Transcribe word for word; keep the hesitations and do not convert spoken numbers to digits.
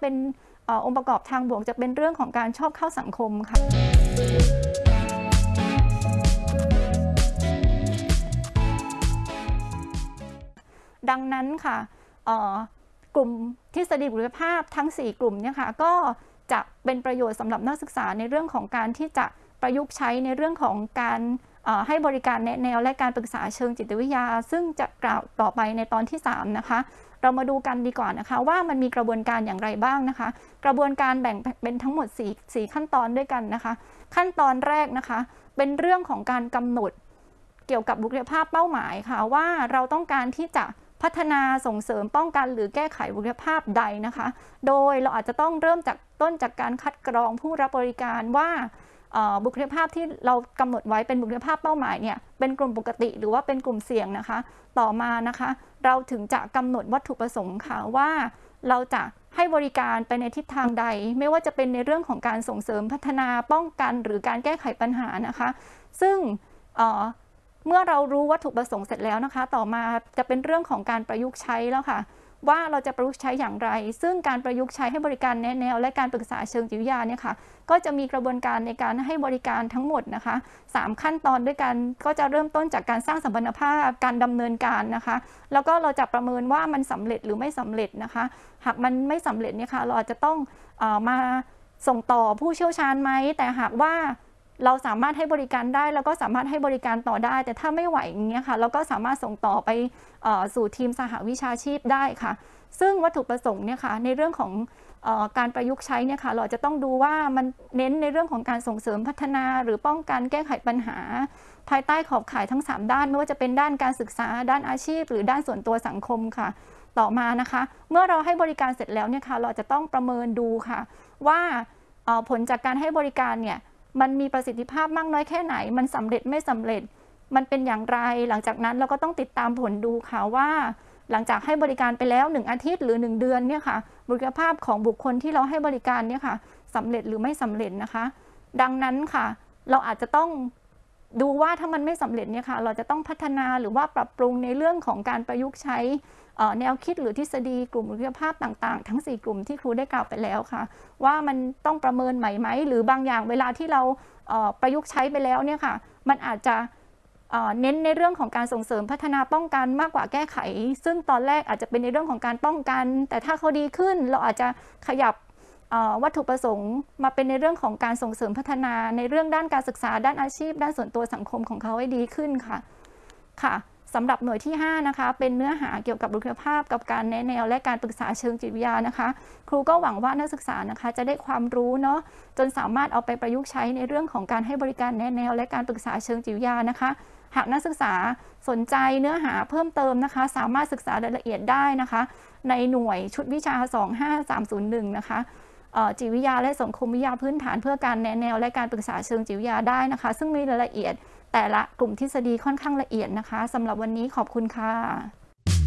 เป็นองค์ประกอบทางบวกจะเป็นเรื่องของการชอบเข้าสังคมค่ะดังนั้นค่ะกลุ่มทฤษฎีบุคลิกภาพทั้งสี่กลุ่มเนี่ยค่ะก็จะเป็นประโยชน์สำหรับนักศึกษาในเรื่องของการที่จะประยุกต์ใช้ในเรื่องของการให้บริการแนะแนวและการปรึกษาเชิงจิตวิทยาซึ่งจะกล่าวต่อไปในตอนที่สามนะคะเรามาดูกันดีกว่านะคะว่ามันมีกระบวนการอย่างไรบ้างนะคะกระบวนการแบ่งเป็นทั้งหมดสี่ สี่ขั้นตอนด้วยกันนะคะขั้นตอนแรกนะคะเป็นเรื่องของการกำหนดเกี่ยวกับบุคลิกภาพเป้าหมายค่ะว่าเราต้องการที่จะพัฒนาส่งเสริมป้องกันหรือแก้ไขบุคลิกภาพใดนะคะโดยเราอาจจะต้องเริ่มจากต้นจากการคัดกรองผู้รับบริการว่าบุคลิกภาพที่เรากำหนดไว้เป็นบุคลิกภาพเป้าหมายเนี่ยเป็นกลุ่มปกติหรือว่าเป็นกลุ่มเสี่ยงนะคะต่อมานะคะเราถึงจะกำหนดวัตถุประสงค์ค่ะว่าเราจะให้บริการไปในทิศทางใดไม่ว่าจะเป็นในเรื่องของการส่งเสริมพัฒนาป้องกันหรือการแก้ไขปัญหานะคะซึ่งเมื่อเรารู้วัตถุประสงค์เสร็จแล้วนะคะต่อมาจะเป็นเรื่องของการประยุกต์ใช้แล้วค่ะว่าเราจะประยุกต์ใช้อย่างไรซึ่งการประยุกต์ใช้ให้บริการแนะแนวและการปรึกษาเชิงจิตวิทยาเนี่ยค่ะก็จะมีกระบวนการในการให้บริการทั้งหมดนะคะสามขั้นตอนด้วยกันก็จะเริ่มต้นจากการสร้างสัมพันธภาพการดำเนินการนะคะแล้วก็เราจะประเมินว่ามันสำเร็จหรือไม่สำเร็จนะคะหากมันไม่สำเร็จเนี่ยค่ะเราอาจจะต้องเอ่อมาส่งต่อผู้เชี่ยวชาญไหมแต่หากว่าเราสามารถให้บริการได้แล้วก็สามารถให้บริการต่อได้แต่ถ้าไม่ไหวอย่างเงี้ยค่ะเราก็สามารถส่งต่อไปสู่ทีมสหวิชาชีพได้ค่ะซึ่งวัตถุประสงค์เนี่ยค่ะในเรื่องของเอ่อการประยุกต์ใช้เนี่ยค่ะเราจะต้องดูว่ามันเน้นในเรื่องของการส่งเสริมพัฒนาหรือป้องกันแก้ไขปัญหาภายใต้ขอบข่ายทั้งสามด้านไม่ว่าจะเป็นด้านการศึกษาด้านอาชีพหรือด้านส่วนตัวสังคมค่ะต่อมานะคะเมื่อเราให้บริการเสร็จแล้วเนี่ยค่ะเราจะต้องประเมินดูค่ะว่าผลจากการให้บริการเนี่ยมันมีประสิทธิภาพมากน้อยแค่ไหนมันสำเร็จไม่สำเร็จมันเป็นอย่างไรหลังจากนั้นเราก็ต้องติดตามผลดูค่ะว่าหลังจากให้บริการไปแล้วหนึ่งอาทิตย์หรือหนึ่งเดือนเนี่ยค่ะบุคลิกภาพของบุคคลที่เราให้บริการเนี่ยค่ะสำเร็จหรือไม่สำเร็จนะคะดังนั้นค่ะเราอาจจะต้องดูว่าถ้ามันไม่สำเร็จเนี่ยค่ะเราจะต้องพัฒนาหรือว่าปรับปรุงในเรื่องของการประยุกต์ใช้แนวคิดหรือทฤษฎีกลุ่มบุคลิกภาพต่างๆทั้งสี่กลุ่มที่ครูได้กล่าวไปแล้วค่ะว่ามันต้องประเมินใหม่ไหมหรือบางอย่างเวลาที่เราประยุกต์ใช้ไปแล้วเนี่ยค่ะมันอาจจะเน้นในเรื่องของการส่งเสริมพัฒนาป้องกันมากกว่าแก้ไขซึ่งตอนแรกอาจจะเป็นในเรื่องของการป้องกันแต่ถ้าเขาดีขึ้นเราอาจจะขยับวัตถุประสงค์มาเป็นในเรื่องของการส่งเสริมพัฒนาในเรื่องด้านการศึกษาด้านอาชีพด้านส่วนตัวสังคมของเขาให้ดีขึ้นค่ะค่ะสำหรับหน่วยที่ห้านะคะเป็นเนื้อหาเกี่ยวกับบุคลิกภาพกับการแนะแนวและการปรึกษาเชิงจิตวิทยานะคะครูก็หวังว่านักศึกษานะคะจะได้ความรู้เนาะจนสามารถเอาไปประยุกต์ใช้ในเรื่องของการให้บริการแนะแนวและการปรึกษาเชิงจิตวิทยานะคะหากนักศึกษาสนใจเนื้อหาเพิ่มเติมนะคะสามารถศึกษารายละเอียดได้นะคะในหน่วยชุดวิชาสองห้าสามศูนย์หนึ่งนะคะจิตวิทยาและสังคมวิทยาพื้นฐานเพื่อการแนะแนวและการปรึกษาเชิงจิตวิทยาได้นะคะซึ่งมีรายละเอียดแต่ละกลุ่มทฤษฎีค่อนข้างละเอียดนะคะสำหรับวันนี้ขอบคุณค่ะ